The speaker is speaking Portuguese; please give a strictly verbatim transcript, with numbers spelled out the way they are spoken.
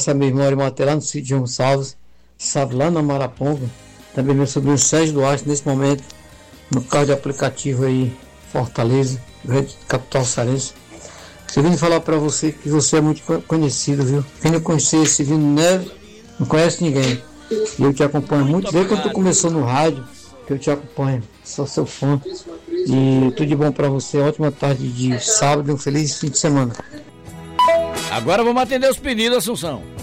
abraço a meu irmão Arimatea lá no sítio João Salves, sabe, lá na Maraponga. Também meu sobrinho Sérgio Duarte, nesse momento, no carro de aplicativo aí, Fortaleza, capital cearense. Eu vim falar para você que você é muito conhecido, viu? Quem não conhecer esse Vino Neves, não conhece ninguém. E eu te acompanho muito, desde quando tu começou no rádio, que eu te acompanho, sou seu fã. E tudo de bom para você, ótima tarde de sábado e um feliz fim de semana. Agora vamos atender os pedidos, Assunção.